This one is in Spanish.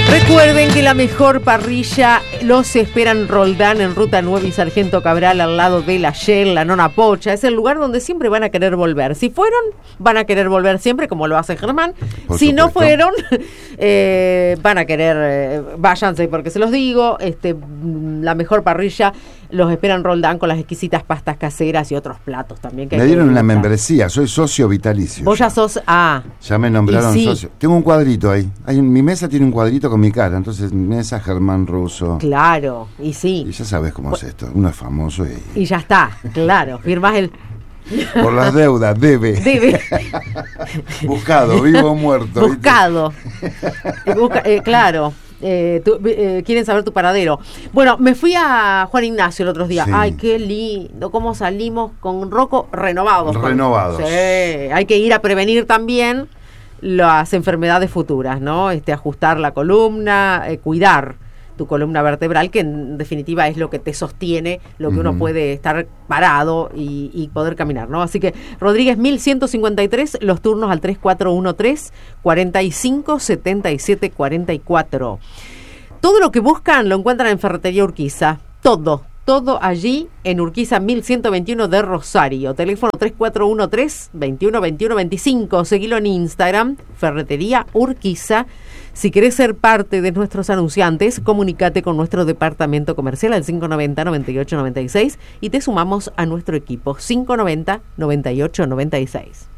Recuerden que la mejor parrilla los esperan Roldán en Ruta 9 y Sargento Cabral al lado de la Shell, la Nona Pocha. Es el lugar donde siempre van a querer volver. Si fueron, van a querer volver siempre, como lo hace Germán. Si no fueron, van a querer, váyanse, porque se los digo, la mejor parrilla los esperan Roldán con las exquisitas pastas caseras y otros platos también. Que me dieron una membresía, soy socio vitalicio. Vos ya sos, ya me nombraron sí. socio. Tengo un cuadrito ahí. Mi mesa tiene un cuadrito con mi cara, entonces mesa Germán Russo. Claro, y sí. Y ya sabes cómo es esto, uno es famoso y ya está, claro, firmás el... Por las deudas, debe. Buscado, vivo o muerto. Buscado. Claro. Quieren saber tu paradero. Bueno, me fui a Juan Ignacio el otro día. Sí. Ay, qué lindo, cómo salimos con Rocco renovados. Sí, hay que ir a prevenir también las enfermedades futuras, ¿no? Ajustar la columna, cuidar tu columna vertebral, que en definitiva es lo que te sostiene, lo que uno puede estar parado y poder caminar, ¿no? Así que Rodríguez 1153, los turnos al 3413 45 77 44. Todo lo que buscan lo encuentran en Ferretería Urquiza, todo allí en Urquiza 1121 de Rosario. Teléfono 3413 21 21 25. Seguilo en Instagram, Ferretería Urquiza. Si querés ser parte de nuestros anunciantes, comunícate con nuestro departamento comercial al 590-9896 y te sumamos a nuestro equipo 590-9896.